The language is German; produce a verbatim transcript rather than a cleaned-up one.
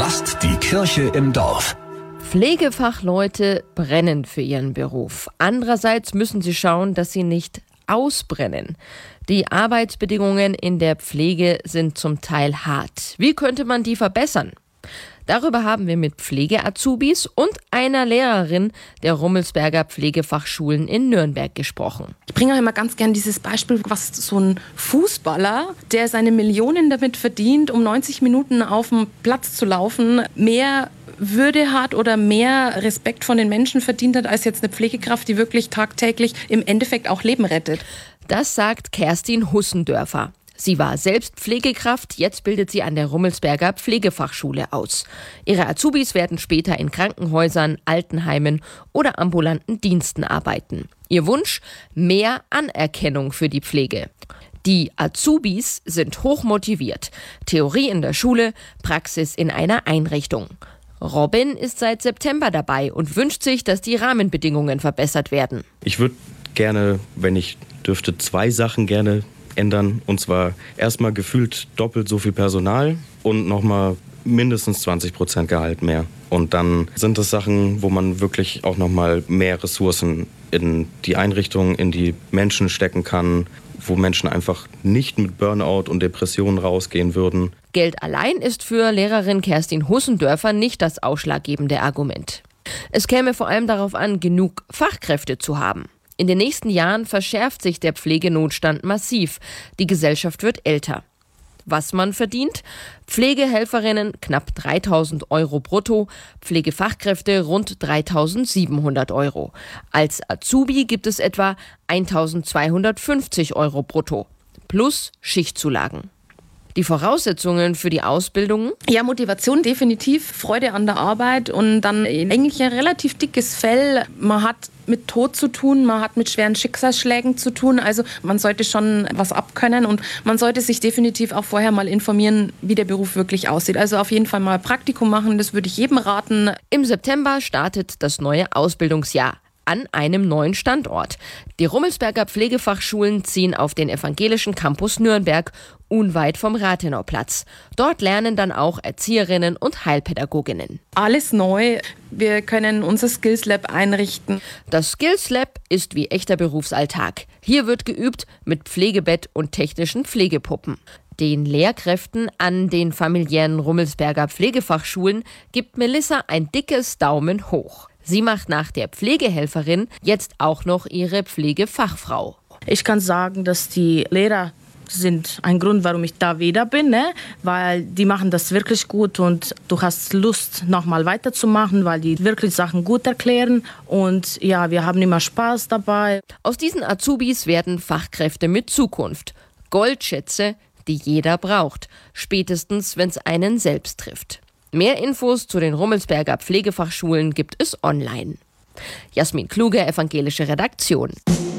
Lasst die Kirche im Dorf. Pflegefachleute brennen für ihren Beruf. Andererseits müssen sie schauen, dass sie nicht ausbrennen. Die Arbeitsbedingungen in der Pflege sind zum Teil hart. Wie könnte man die verbessern? Darüber haben wir mit Pflege-Azubis und einer Lehrerin der Rummelsberger Pflegefachschulen in Nürnberg gesprochen. Ich bringe auch immer ganz gern dieses Beispiel, was so ein Fußballer, der seine Millionen damit verdient, um neunzig Minuten auf dem Platz zu laufen, mehr Würde hat oder mehr Respekt von den Menschen verdient hat, als jetzt eine Pflegekraft, die wirklich tagtäglich im Endeffekt auch Leben rettet. Das sagt Kerstin Hussendörfer. Sie war selbst Pflegekraft, jetzt bildet sie an der Rummelsberger Pflegefachschule aus. Ihre Azubis werden später in Krankenhäusern, Altenheimen oder ambulanten Diensten arbeiten. Ihr Wunsch? Mehr Anerkennung für die Pflege. Die Azubis sind hochmotiviert. Theorie in der Schule, Praxis in einer Einrichtung. Robin ist seit September dabei und wünscht sich, dass die Rahmenbedingungen verbessert werden. Ich würde gerne, wenn ich dürfte, zwei Sachen gerne ändern. Und zwar erstmal gefühlt doppelt so viel Personal und nochmal mindestens zwanzig Prozent Gehalt mehr. Und dann sind das Sachen, wo man wirklich auch nochmal mehr Ressourcen in die Einrichtung, in die Menschen stecken kann, wo Menschen einfach nicht mit Burnout und Depressionen rausgehen würden. Geld allein ist für Lehrerin Kerstin Hussendörfer nicht das ausschlaggebende Argument. Es käme vor allem darauf an, genug Fachkräfte zu haben. In den nächsten Jahren verschärft sich der Pflegenotstand massiv. Die Gesellschaft wird älter. Was man verdient? Pflegehelferinnen knapp dreitausend Euro brutto, Pflegefachkräfte rund dreitausendsiebenhundert Euro. Als Azubi gibt es etwa eintausendzweihundertfünfzig Euro brutto, plus Schichtzulagen. Die Voraussetzungen für die Ausbildung? Ja, Motivation definitiv, Freude an der Arbeit und dann eigentlich ein relativ dickes Fell. Man hat mit Tod zu tun, man hat mit schweren Schicksalsschlägen zu tun. Also man sollte schon was abkönnen und man sollte sich definitiv auch vorher mal informieren, wie der Beruf wirklich aussieht. Also auf jeden Fall mal Praktikum machen, das würde ich jedem raten. Im September startet das neue Ausbildungsjahr an einem neuen Standort. Die Rummelsberger Pflegefachschulen ziehen auf den evangelischen Campus Nürnberg, unweit vom Rathenauplatz. Dort lernen dann auch Erzieherinnen und Heilpädagoginnen. Alles neu. Wir können unser Skills Lab einrichten. Das Skills Lab ist wie echter Berufsalltag. Hier wird geübt mit Pflegebett und technischen Pflegepuppen. Den Lehrkräften an den familiären Rummelsberger Pflegefachschulen gibt Melissa ein dickes Daumen hoch. Sie macht nach der Pflegehelferin jetzt auch noch ihre Pflegefachfrau. Ich kann sagen, dass die Lehrer sind ein Grund, warum ich da wieder bin, ne? Weil die machen das wirklich gut und du hast Lust, nochmal weiterzumachen, weil die wirklich Sachen gut erklären und ja, wir haben immer Spaß dabei. Aus diesen Azubis werden Fachkräfte mit Zukunft. Goldschätze, die jeder braucht, spätestens wenn es einen selbst trifft. Mehr Infos zu den Rummelsberger Pflegefachschulen gibt es online. Jasmin Kluge, evangelische Redaktion.